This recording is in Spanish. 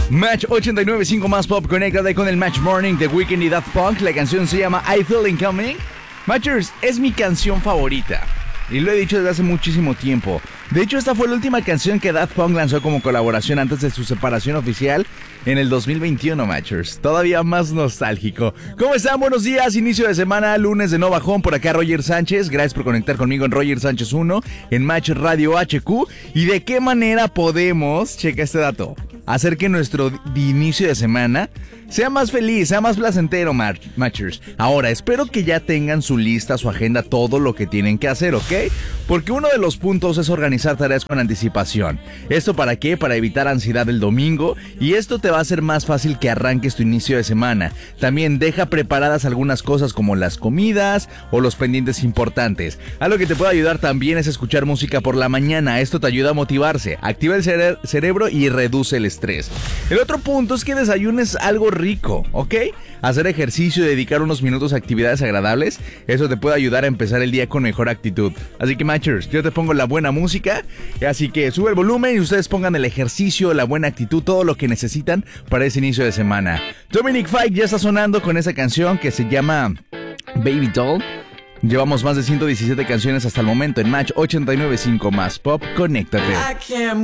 Match 89.5 más pop, conéctate con el Match Morning de Weeknd y Daft Punk. La canción se llama I Feel Incoming. Matchers, es mi canción favorita y lo he dicho desde hace muchísimo tiempo. De hecho, esta fue la última canción que Daft Punk lanzó como colaboración antes de su separación oficial en el 2021, Matchers. Todavía más nostálgico. ¿Cómo están? Buenos días, inicio de semana, lunes de No Bajón. Por acá Roger Sánchez, gracias por conectar conmigo en Roger Sánchez 1, en Match Radio HQ. ¿Y de qué manera podemos, checa este dato, hacer que nuestro inicio de semana sea más feliz, sea más placentero, Matchers? Ahora, espero que ya tengan su lista, su agenda, todo lo que tienen que hacer, ¿ok? Porque uno de los puntos es organizar tareas con anticipación. ¿Esto para qué? Para evitar ansiedad el domingo, y esto te va a hacer más fácil que arranques tu inicio de semana. También deja preparadas algunas cosas como las comidas o los pendientes importantes. Algo que te puede ayudar también es escuchar música por la mañana. Esto te ayuda a motivarse, activa el cerebro y reduce el estrés. El otro punto es que desayunes algo rico, ¿ok? Hacer ejercicio y dedicar unos minutos a actividades agradables, eso te puede ayudar a empezar el día con mejor actitud. Así que, Matchers, yo te pongo la buena música, así que sube el volumen y ustedes pongan el ejercicio, la buena actitud, todo lo que necesitan para ese inicio de semana. Dominic Fike ya está sonando con esa canción que se llama Baby Doll. Llevamos más de 117 canciones hasta el momento en Match 89.5 más pop. Conéctate.